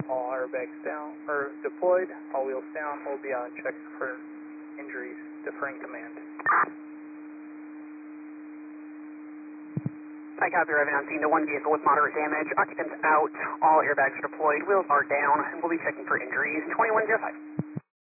All airbags down, or deployed, all wheels down, we'll be on check for injuries, deferring command. I copy, arriving on scene to one vehicle with moderate damage, occupants out, all airbags are deployed, wheels are down, and we'll be checking for injuries, 2105.